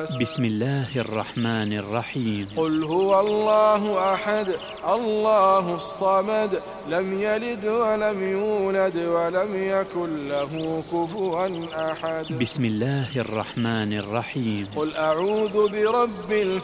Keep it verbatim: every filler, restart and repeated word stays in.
الناس. بسم الله الرحمن الرحيم. قل هو الله أحد الله الصمد لم يلد ولم يولد ولم يكن له كفوا أحد. بسم الله الرحمن الرحيم. قل أعوذ برب الفلق